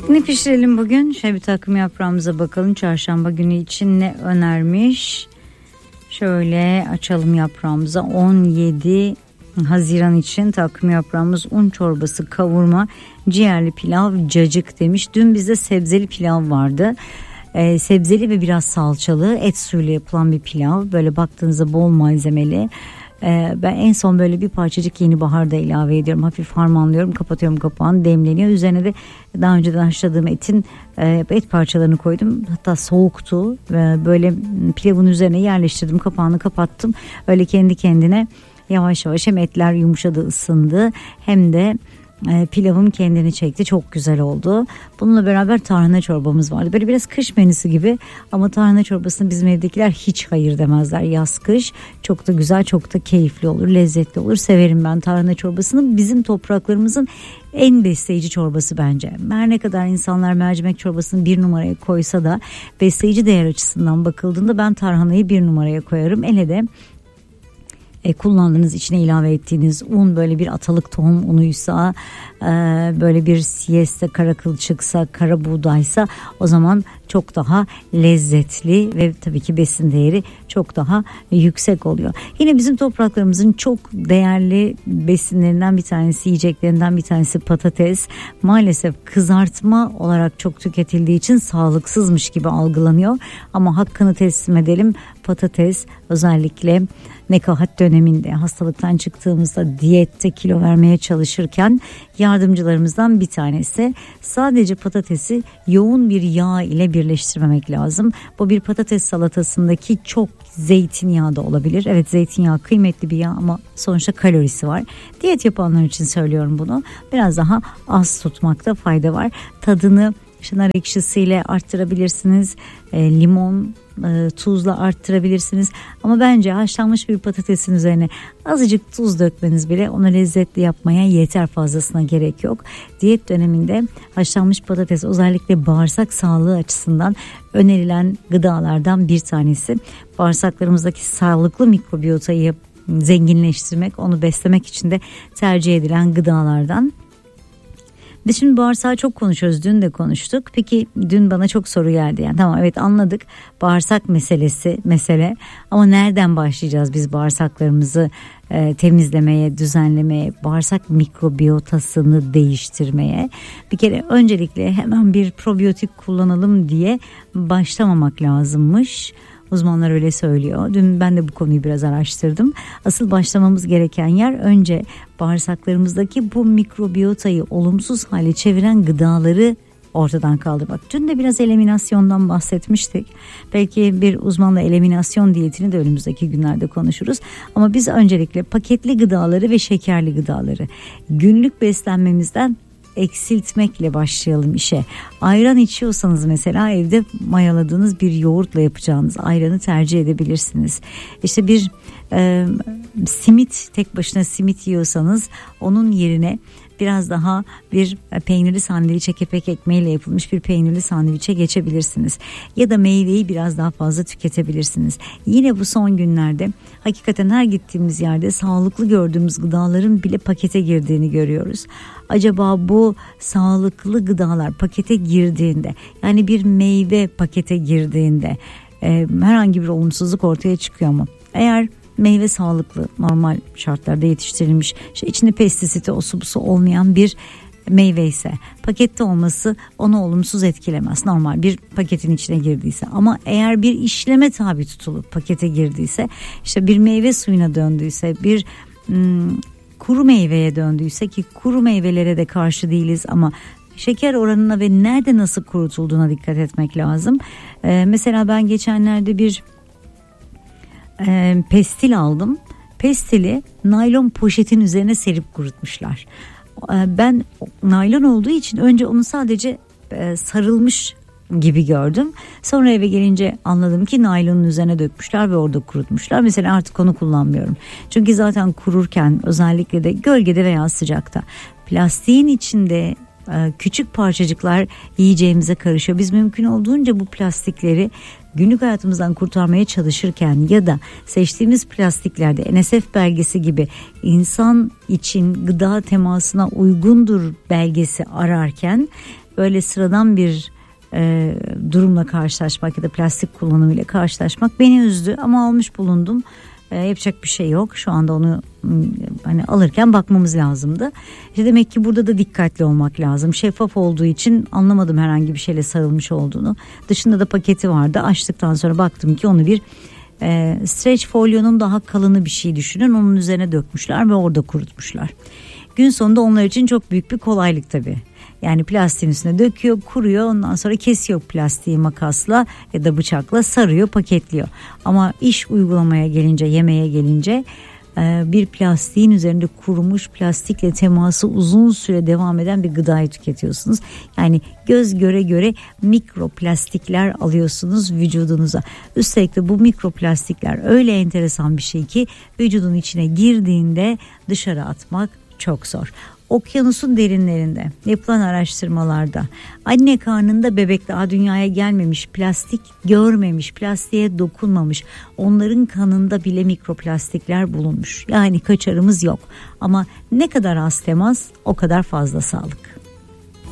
Ne pişirelim bugün? Şöyle bir takım yaprağımıza bakalım. Çarşamba günü için ne önermiş? Şöyle açalım yaprağımıza. 17 Haziran için takım yaprağımız un çorbası, kavurma, ciğerli pilav, cacık demiş. Dün bizde sebzeli pilav vardı. Sebzeli ve biraz salçalı et suyuyla yapılan bir pilav. Böyle baktığınızda bol malzemeli. Ben en son böyle bir parçacık yeni baharda ilave ediyorum. Hafif harmanlıyorum, kapatıyorum kapağını, demleniyor. Üzerine de daha önceden haşladığım etin et parçalarını koydum. Hatta soğuktu. Böyle pilavın üzerine yerleştirdim, kapağını kapattım. Öyle kendi kendine yavaş yavaş hem etler yumuşadı, ısındı, hem de pilavım kendini çekti. Çok güzel oldu. Bununla beraber tarhana çorbamız vardı. Böyle biraz kış menüsü gibi, ama tarhana çorbasını bizim evdekiler hiç hayır demezler. Yaz kış çok da güzel, çok da keyifli olur, lezzetli olur. Severim ben tarhana çorbasını. Bizim topraklarımızın en besleyici çorbası bence. Her ne kadar insanlar mercimek çorbasını bir numaraya koysa da besleyici değer açısından bakıldığında ben tarhanayı bir numaraya koyarım. Hele de kullandığınız, içine ilave ettiğiniz un böyle bir atalık tohum unuysa, böyle bir siyeste, kara kılçıksa, kara buğdaysa, o zaman çok daha lezzetli ve tabii ki besin değeri çok daha yüksek oluyor. Yine bizim topraklarımızın çok değerli besinlerinden bir tanesi, yiyeceklerinden bir tanesi patates. Maalesef kızartma olarak çok tüketildiği için sağlıksızmış gibi algılanıyor. Ama hakkını teslim edelim, patates özellikle nekahat döneminde, hastalıktan çıktığımızda, diyette kilo vermeye çalışırken yardımcılarımızdan bir tanesi. Sadece patatesi yoğun bir yağ ile birleştirmemek lazım. Bu bir patates salatasındaki çok zeytinyağı da olabilir. Evet, zeytinyağı kıymetli bir yağ ama sonuçta kalorisi var. Diyet yapanlar için söylüyorum bunu. Biraz daha az tutmakta fayda var. Tadını nar ekşisiyle arttırabilirsiniz. Limon, tuzla arttırabilirsiniz. Ama bence haşlanmış bir patatesin üzerine azıcık tuz dökmeniz bile onu lezzetli yapmaya yeter, fazlasına gerek yok. Diyet döneminde haşlanmış patates özellikle bağırsak sağlığı açısından önerilen gıdalardan bir tanesi. Bağırsaklarımızdaki sağlıklı mikrobiyotayı zenginleştirmek, onu beslemek için de tercih edilen gıdalardan. Biz şimdi bağırsağı çok konuşuyoruz. Dün de konuştuk. Peki dün bana çok soru geldi. Yani tamam, evet, anladık. Bağırsak mesele. Ama nereden başlayacağız biz bağırsaklarımızı temizlemeye, düzenlemeye, bağırsak mikrobiyotasını değiştirmeye? Bir kere öncelikle hemen bir probiyotik kullanalım diye başlamamak lazımmış. Uzmanlar öyle söylüyor. Dün ben de bu konuyu biraz araştırdım. Asıl başlamamız gereken yer önce bağırsaklarımızdaki bu mikrobiyotayı olumsuz hale çeviren gıdaları ortadan kaldırmak. Dün de biraz eliminasyondan bahsetmiştik. Belki bir uzmanla eliminasyon diyetini de önümüzdeki günlerde konuşuruz. Ama biz öncelikle paketli gıdaları ve şekerli gıdaları günlük beslenmemizden eksiltmekle başlayalım işe. Ayran içiyorsanız mesela evde mayaladığınız bir yoğurtla yapacağınız ayranı tercih edebilirsiniz. İşte bir simit, tek başına simit yiyorsanız onun yerine biraz daha bir peynirli sandviçe, kepek ekmeğiyle yapılmış bir peynirli sandviçe geçebilirsiniz. Ya da meyveyi biraz daha fazla tüketebilirsiniz. Yine bu son günlerde hakikaten her gittiğimiz yerde sağlıklı gördüğümüz gıdaların bile pakete girdiğini görüyoruz. Acaba bu sağlıklı gıdalar pakete girdiğinde, yani bir meyve pakete girdiğinde herhangi bir olumsuzluk ortaya çıkıyor mu? Eğer meyve sağlıklı, normal şartlarda yetiştirilmiş, işte içinde pestisiti, osu busu olmayan bir meyve ise pakette olması onu olumsuz etkilemez. Normal bir paketin içine girdiyse. Ama eğer bir işleme tabi tutulup pakete girdiyse, işte bir meyve suyuna döndüyse, bir kuru meyveye döndüyse, ki kuru meyvelere de karşı değiliz ama şeker oranına ve nerede nasıl kurutulduğuna dikkat etmek lazım. Mesela ben geçenlerde bir pestil aldım. Pestili naylon poşetin üzerine serip kurutmuşlar. Ben naylon olduğu için önce onu sadece sarılmış gibi gördüm. Sonra eve gelince anladım ki naylonun üzerine dökmüşler ve orada kurutmuşlar. Mesela artık onu kullanmıyorum. Çünkü zaten kururken, özellikle de gölgede veya sıcakta, plastiğin içinde küçük parçacıklar yiyeceğimize karışıyor. Biz mümkün olduğunca bu plastikleri günlük hayatımızdan kurtarmaya çalışırken ya da seçtiğimiz plastiklerde NSF belgesi gibi insan için gıda temasına uygundur belgesi ararken böyle sıradan bir durumla karşılaşmak ya da plastik kullanımıyla karşılaşmak beni üzdü ama almış bulundum. Yapacak bir şey yok. Şu anda onu hani alırken bakmamız lazımdı. İşte demek ki burada da dikkatli olmak lazım. Şeffaf olduğu için anlamadım herhangi bir şeyle sarılmış olduğunu. Dışında da paketi vardı. Açtıktan sonra baktım ki onu bir streç folyonun daha kalını bir şey düşünün. Onun üzerine dökmüşler ve orada kurutmuşlar. Gün sonunda onlar için çok büyük bir kolaylık tabii. Yani plastiğin üstüne döküyor, kuruyor, ondan sonra kesiyor plastiği makasla ya da bıçakla, sarıyor, paketliyor. Ama iş uygulamaya gelince, yemeğe gelince bir plastiğin üzerinde kurumuş, plastikle teması uzun süre devam eden bir gıdayı tüketiyorsunuz. Yani göz göre göre mikroplastikler alıyorsunuz vücudunuza. Üstelik de bu mikroplastikler öyle enteresan bir şey ki vücudun içine girdiğinde dışarı atmak çok zor. Okyanusun derinlerinde yapılan araştırmalarda anne karnında bebek daha dünyaya gelmemiş, plastik görmemiş, plastiğe dokunmamış, onların kanında bile mikroplastikler bulunmuş. Yani kaçarımız yok ama ne kadar az temas o kadar fazla sağlık.